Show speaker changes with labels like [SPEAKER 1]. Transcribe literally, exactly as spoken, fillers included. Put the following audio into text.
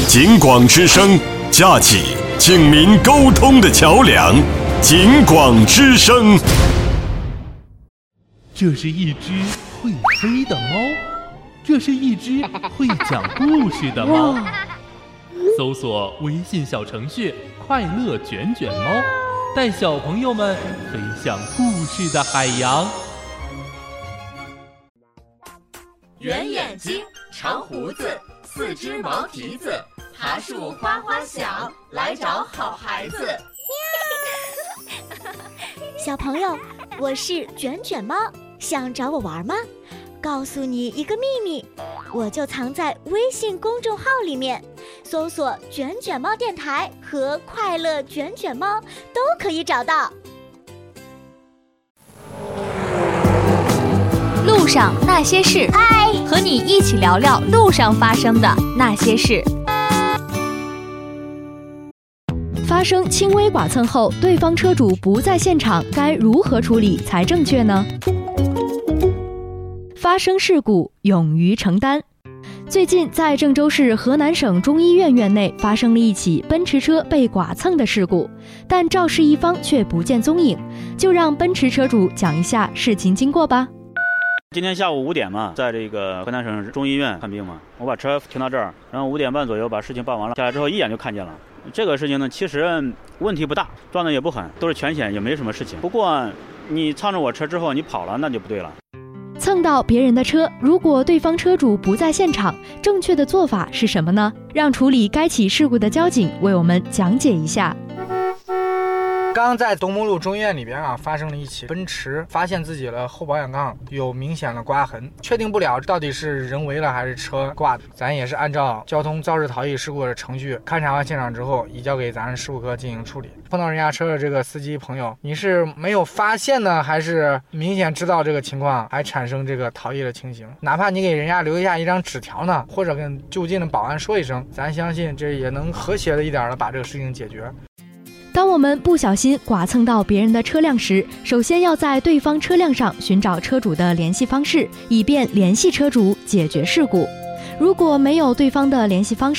[SPEAKER 1] 警广之声，架起警民沟通的桥梁。警广之声。
[SPEAKER 2] 这是一只会飞的猫，这是一只会讲故事的猫。搜索微信小程序快乐卷卷猫，带小朋友们飞向故事的海洋。
[SPEAKER 3] 圆眼睛，长胡子，四只毛蹄子，爬树哗哗响，来找好孩子。
[SPEAKER 4] 小朋友，我是卷卷猫，想找我玩吗？告诉你一个秘密，我就藏在微信公众号里面，搜索卷卷猫电台和快乐卷卷猫都可以找到。
[SPEAKER 5] 路上那些事，嗨，和你一起聊聊路上发生的那些事。发生轻微剐蹭后，对方车主不在现场，该如何处理才正确呢？发生事故，勇于承担。最近，在郑州市河南省中医院院内发生了一起奔驰车被剐蹭的事故，但肇事一方却不见踪影。就让奔驰车主讲一下事情经过吧。
[SPEAKER 6] 今天下午五点嘛，在这个河南省中医院看病嘛，我把车停到这儿，然后五点半左右把事情办完了，下来之后一眼就看见了。这个事情呢，其实问题不大，撞得也不狠，都是全险，也没什么事情。不过你蹭着我车之后你跑了，那就不对了。
[SPEAKER 5] 蹭到别人的车，如果对方车主不在现场，正确的做法是什么呢？让处理该起事故的交警为我们讲解一下。
[SPEAKER 7] 刚刚在东木路中医院里边啊，发生了一起奔驰发现自己的后保险杠有明显的刮痕，确定不了到底是人为的还是车挂的。咱也是按照交通肇事逃逸事故的程序，勘察完现场之后，移交给咱事故科进行处理。碰到人家车的这个司机朋友，你是没有发现呢，还是明显知道这个情况还产生这个逃逸的情形？哪怕你给人家留下一张纸条呢，或者跟就近的保安说一声，咱相信这也能和谐的一点的把这个事情解决。
[SPEAKER 5] 当我们不小心剐蹭到别人的车辆时，首先要在对方车辆上寻找车主的联系方式，以便联系车主解决事故。如果没有对方的联系方式，